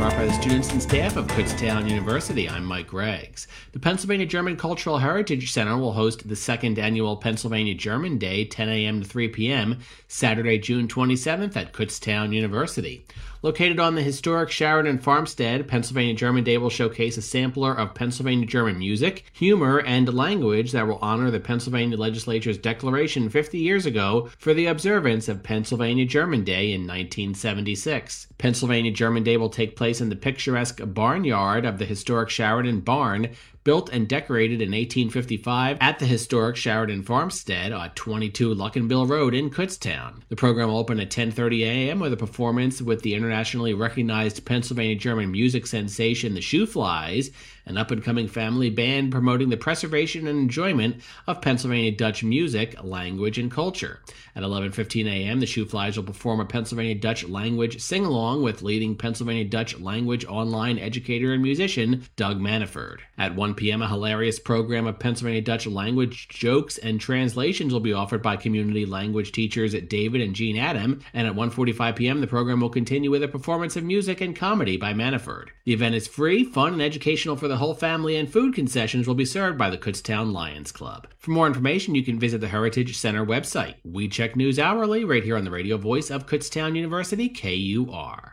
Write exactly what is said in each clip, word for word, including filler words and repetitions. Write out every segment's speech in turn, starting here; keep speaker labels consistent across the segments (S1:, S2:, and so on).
S1: brought by the students and staff of Kutztown University. I'm Mike Greggs. The Pennsylvania German Cultural Heritage Center will host the second annual Pennsylvania German Day, ten a.m. to three p.m., Saturday, June twenty-seventh at Kutztown University. Located on the historic Sheridan Farmstead, Pennsylvania German Day will showcase a sampler of Pennsylvania German music, humor, and language that will honor the Pennsylvania Legislature's declaration fifty years ago for the observance of Pennsylvania German Day in nineteen seventy-six. Pennsylvania German Day will take place in the picturesque barnyard of the historic Sheridan Barn, built and decorated in eighteen fifty-five at the historic Sheridan Farmstead on twenty-two Luckenbill Road in Kutztown. The program will open at ten thirty a.m. with a performance with the internationally recognized Pennsylvania German music sensation The Shooflies, an up-and-coming family band promoting the preservation and enjoyment of Pennsylvania Dutch music, language, and culture. At eleven fifteen a.m., the Shooflies will perform a Pennsylvania Dutch language sing-along with leading Pennsylvania Dutch language online educator and musician Doug Manaford. At one p.m., a hilarious program of Pennsylvania Dutch language jokes and translations will be offered by community language teachers David and Jean Adam, and at one forty-five p.m., the program will continue with a performance of music and comedy by Manaford. The event is free, fun, and educational for the whole family, and food concessions will be served by the Kutztown Lions Club. For more information, you can visit the Heritage Center website. We check news hourly right here on the radio voice of Kutztown University, K U R.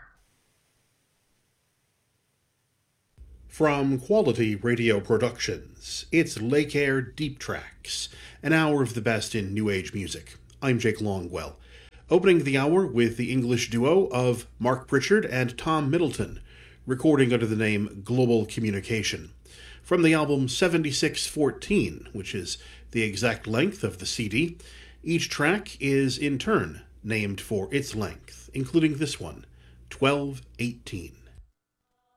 S2: From Quality Radio Productions, it's Lake Air Deep Tracks, an hour of the best in New Age music. I'm Jake Longwell. Opening the hour with the English duo of Mark Pritchard and Tom Middleton, recording under the name Global Communication. From the album seventy-six fourteen, which is the exact length of the C D, each track is in turn named for its length, including this one, twelve eighteen.